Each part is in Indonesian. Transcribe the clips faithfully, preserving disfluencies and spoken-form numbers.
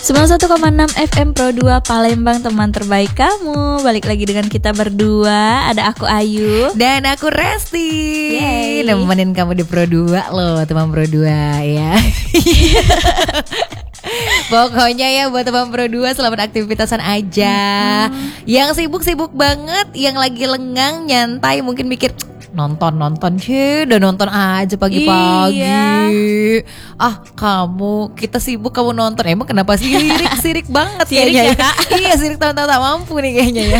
sembilan puluh satu koma enam F M Pro dua Palembang, teman terbaik kamu. Balik lagi dengan kita berdua. Ada aku Ayu dan aku Resti. Yeay. Nemenin kamu di Pro dua loh, teman Pro dua ya. Pokoknya ya buat teman Pro dua selamat aktivitasan aja. hmm. Yang sibuk-sibuk banget, yang lagi lengang, nyantai, mungkin mikir nonton-nonton sih, udah nonton aja pagi-pagi. Iya. Ah kamu, kita sibuk kamu nonton. Emang kenapa sih sirik-sirik banget sirik kayaknya ya, Kak? Iya, sirik tahu-tahu tak mampu nih kayaknya ya.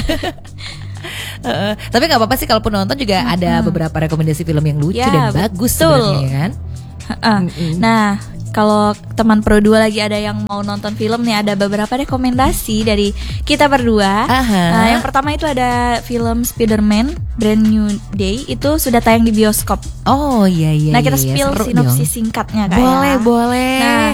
Uh, tapi nggak apa-apa sih, kalaupun nonton juga hmm. ada beberapa rekomendasi film yang lucu ya, dan bagus sebenarnya kan. Uh, nah, kalau teman Pro dua lagi ada yang mau nonton film nih, ada beberapa rekomendasi dari kita berdua. Nah, yang pertama itu ada film Spider-Man Brand New Day, itu sudah tayang di bioskop. Oh iya iya. Nah, kita iya, spill seru sinopsis dong. singkatnya Kak. Boleh ya. boleh. Nah,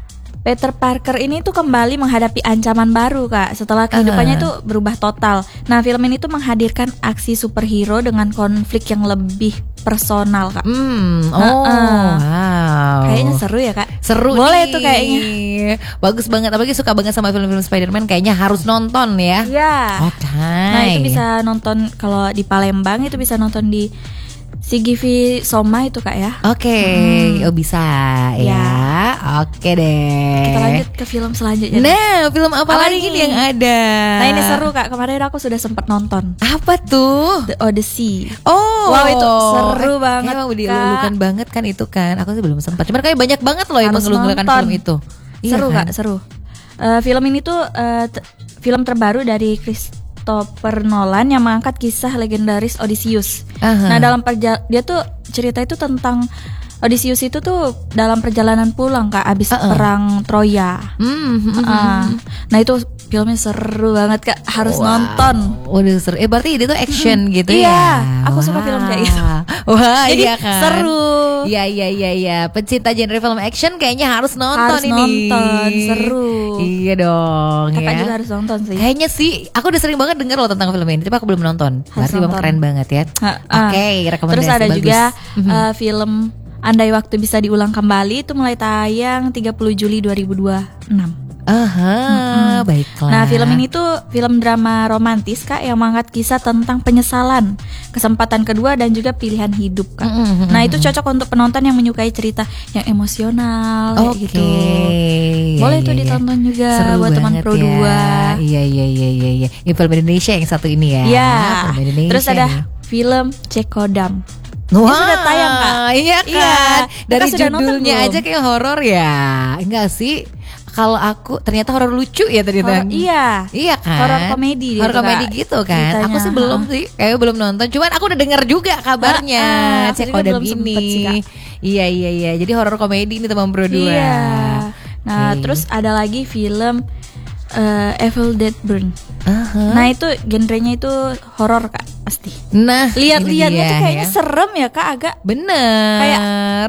Peter Parker ini tuh kembali menghadapi ancaman baru Kak, setelah kehidupannya uh-huh. tuh berubah total. Nah, film ini tuh menghadirkan aksi superhero dengan konflik yang lebih personal Kak. Hmm, oh nah, uh, wow. Kayaknya seru ya Kak. Seru boleh nih. Tuh kayaknya. Bagus banget, apalagi suka banget sama film-film Spider-Man, kayaknya harus nonton ya. Iya. Oke. Okay. Nah, itu bisa nonton kalau di Palembang, itu bisa nonton di C G V Soma itu Kak ya. Oke, okay. hmm. oh bisa ya. ya. Oke okay deh. Kita lanjut ke film selanjutnya. Nah, film apa, apa lagi nih yang ada? Nah, ini seru Kak. Kemarin aku sudah sempat nonton. Apa tuh? The Odyssey. Oh, wow, itu seru eh, banget. Emang dilulukan banget kan itu kan. Aku sih belum sempat. Cuman kayak banyak banget loh yang mengelulukan film itu. Seru iya kan? Kak, seru. Uh, film ini tuh uh, t- film terbaru dari Christopher Nolan yang mengangkat kisah legendaris Odysseus. Uh-huh. Nah, dalam perja- dia tuh cerita itu tentang Odysseus itu tuh dalam perjalanan pulang Kak, abis uh-uh. perang Troya. Mm-hmm. uh, nah itu filmnya seru banget Kak, harus wow. nonton. Udah seru. Eh berarti itu tuh action mm-hmm. gitu iya, ya? Iya, aku wow. suka film kayak gitu. Wah, jadi iya kan? seru. Iya iya iya iya. Pencinta genre film action kayaknya harus nonton harus ini. Nonton, seru. Iya dong. Kakak ya. juga harus nonton sih. Kayaknya sih, aku udah sering banget denger loh tentang film ini, tapi aku belum nonton. Berarti memang keren banget ya. Uh, Oke, okay, rekomendasi terus ada bagus. juga uh, film Andai Waktu Bisa Diulang Kembali, itu mulai tayang tiga puluh Juli dua ribu dua puluh enam. Aha, mm-hmm. baiklah. Nah, film ini tuh film drama romantis Kak, yang mengangkat kisah tentang penyesalan, kesempatan kedua, dan juga pilihan hidup Kak. Mm-hmm. Nah, itu cocok untuk penonton yang menyukai cerita yang emosional kayak okay. gitu. Boleh ya, tuh ya, ditonton ya. juga seru buat teman Pro ya. dua. Iya iya iya iya iya. Ini film Indonesia yang satu ini ya. Iya. Terus ada nih. film Cekodam. Wah, ini sudah tayang Kak. Iya kan. Iya. Dari Kakak judulnya aja kayak horor ya. Enggak sih? Kalau aku ternyata horor lucu ya ternyata. Horror, iya. Iya kan. Horor komedi Horor komedi Kak. Gitu kan. Ceritanya. Aku sih belum sih, kayak belum nonton. Cuman aku udah dengar juga kabarnya. Ah, ah, Cekodam ini. Sih, iya iya iya. Jadi horor komedi ini teman Pro dua. Iya. Nah, okay. terus ada lagi film uh, Evil Dead Burn. Uh-huh. Nah, itu genrenya itu horor Kak, pasti. Nah, lihat-lihatnya tuh kayaknya ya. serem ya Kak, agak. Bener.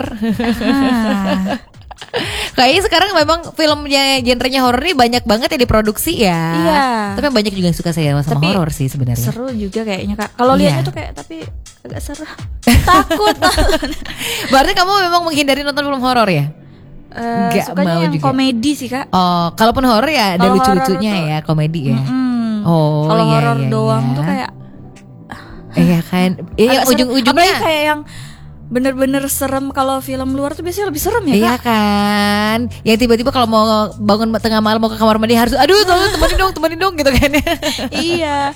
Kayak Kayaknya sekarang memang filmnya genrenya horor nih banyak banget yang diproduksi ya. Iya. Tapi banyak juga yang suka saya sama horor sih sebenarnya. Seru juga kayaknya Kak. Kalau iya. lihatnya tuh kayak tapi agak seru. Takut. Berarti kamu memang menghindari nonton film horor ya? Uh, Gak sukanya mau yang juga. Komedi sih Kak. Oh, kalaupun horor ya ada lucu-lucunya ya, komedi ya. Mm-mm. Oh, kalau iya, horor iya, doang iya. tuh kayak iya kan. Iya, ujung-ujungnya apalagi kayak yang bener-bener serem. Kalau film luar tuh biasanya lebih serem ya Kak? Iya kan. Yang tiba-tiba kalau mau bangun tengah malam mau ke kamar mandi harus aduh tolong temenin dong, temenin dong gitu kan. Iya.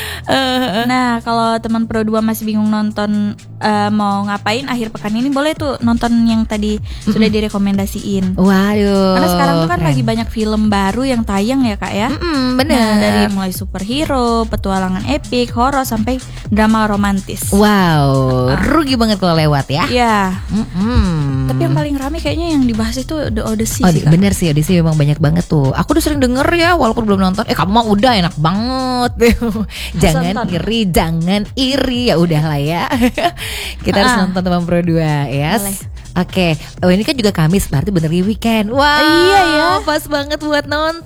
uh, Nah, kalau teman Pro dua masih bingung nonton uh, mau ngapain akhir pekan ini, boleh tuh nonton yang tadi mm-mm. sudah direkomendasiin. Waduh. Karena sekarang tuh kan keren. lagi banyak film baru yang tayang ya Kak ya. Mm-mm, bener. Nah, dari mulai superhero, petualangan epik, horor, sampai drama romantis. Wow, uh. rugi banget kalau lewat ya. Iya. Mm-hmm. Tapi yang paling rame kayaknya yang dibahas itu The Odyssey oh, sih Kak. Bener sih, Odyssey memang banyak banget tuh. Aku udah sering denger ya walaupun belum nonton. Eh kamu mah udah enak banget. Jangan nonton. iri, jangan iri. Ya udah lah ya. Kita uh-uh. harus nonton teman Pro dua ya. Yes. Oke, okay. Oh ini kan juga Kamis, berarti bener di weekend. Wah, wow, iya ya, pas banget buat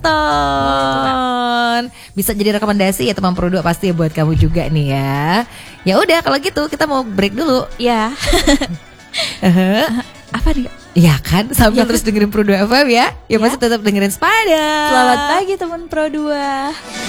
nonton. Bisa jadi rekomendasi ya teman Pro dua pasti ya buat kamu juga nih ya. Ya udah kalau gitu kita mau break dulu. Ya. uh-huh. Apa nih? Iya kan, sambil ya, terus dengerin Pro dua F M ya. Ya, ya. masih tetap dengerin Spider. Selamat pagi teman Pro dua.